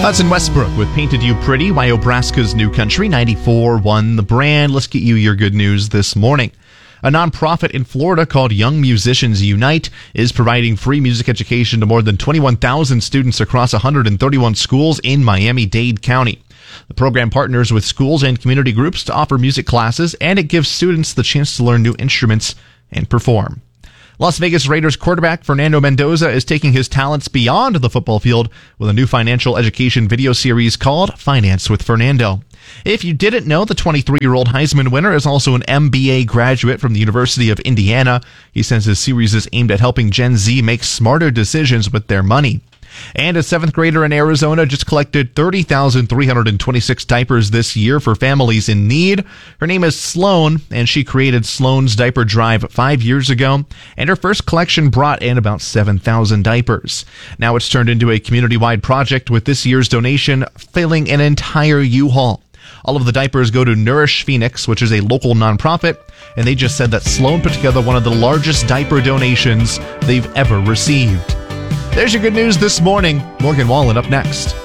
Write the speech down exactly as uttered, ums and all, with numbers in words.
Hudson Westbrook with Painted You Pretty, Wyobraska's New Country, ninety-four point one The Brand. Let's get you your good news this morning. A nonprofit in Florida called Young Musicians Unite is providing free music education to more than twenty-one thousand students across one hundred thirty-one schools in Miami-Dade County. The program partners with schools and community groups to offer music classes, and it gives students the chance to learn new instruments and perform. Las Vegas Raiders quarterback Fernando Mendoza is taking his talents beyond the football field with a new financial education video series called Finance with Fernando. If you didn't know, the twenty-three-year-old Heisman winner is also an M B A graduate from the University of Indiana. He says his series is aimed at helping Gen Z make smarter decisions with their money. And a seventh grader in Arizona just collected thirty thousand three hundred twenty-six diapers this year for families in need. Her name is Sloan, and she created Sloan's Diaper Drive five years ago, and her first collection brought in about seven thousand diapers. Now it's turned into a community-wide project with this year's donation filling an entire U-Haul. All of the diapers go to Nourish Phoenix, which is a local nonprofit, and they just said that Sloan put together one of the largest diaper donations they've ever received. There's your good news this morning. Morgan Wallen up next.